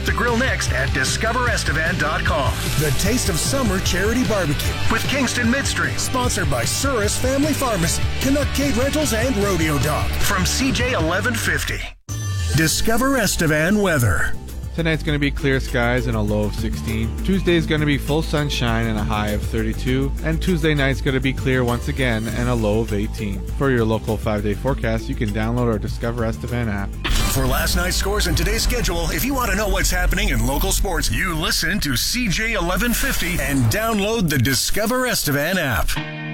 The grill next at discoverestevan.com. The Taste of Summer Charity Barbecue. With Kingston Midstream. Sponsored by Surus Family Pharmacy, Canuck Rentals, and Rodeo Dog. From CJ 1150. Discover Estevan weather. Tonight's going to be clear skies and a low of 16. Tuesday's going to be full sunshine and a high of 32. And Tuesday night's going to be clear once again and a low of 18. For your local 5-day forecast, you can download our Discover Estevan app. For last night's scores and today's schedule, if you want to know what's happening in local sports, you listen to CJ 1150 and download the Discover Estevan app.